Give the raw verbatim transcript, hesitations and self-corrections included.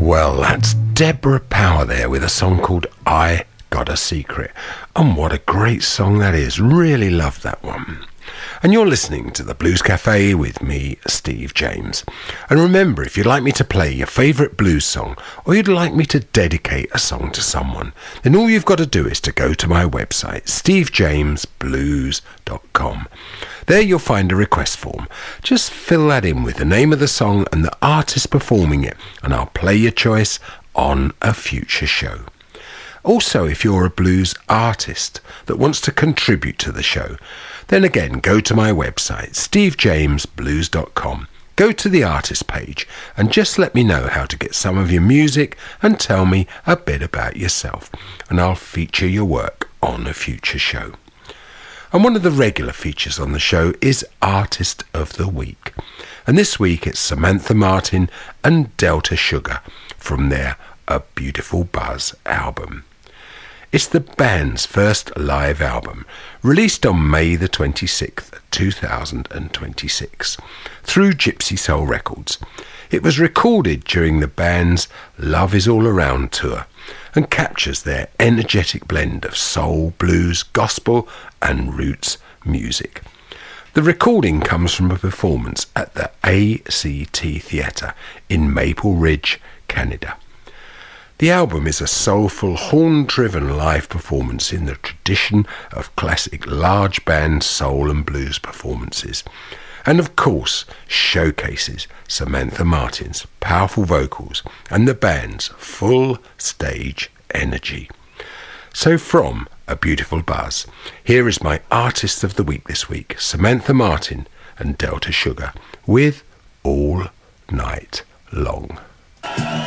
Well, that's Deborah Power there with a song called I Got a Secret. And what a great song that is. Really love that one. And you're listening to the Blues Cafe with me, Steve James. And remember, if you'd like me to play your favourite blues song, or you'd like me to dedicate a song to someone, then all you've got to do is to go to my website, steve james blues dot com. There you'll find a request form. Just fill that in with the name of the song and the artist performing it, and I'll play your choice on a future show. Also, if you're a blues artist that wants to contribute to the show, then again, go to my website, steve james blues dot com. Go to the artist page and just let me know how to get some of your music and tell me a bit about yourself, and I'll feature your work on a future show. And one of the regular features on the show is Artist of the Week. And this week it's Samantha Martin and Delta Sugar from their A Beautiful Buzz album. It's the band's first live album, released on May the twenty-sixth, two thousand twenty-six, through Gypsy Soul Records. It was recorded during the band's Love Is All Around tour and captures their energetic blend of soul, blues, gospel and roots music. The recording comes from a performance at the A C T Theatre in Maple Ridge, Canada. The album is a soulful, horn-driven live performance in the tradition of classic large band soul and blues performances, and of course showcases Samantha Martin's powerful vocals and the band's full stage energy. So from A Beautiful Buzz, here is my Artist of the Week this week, Samantha Martin and Delta Sugar with All Night Long.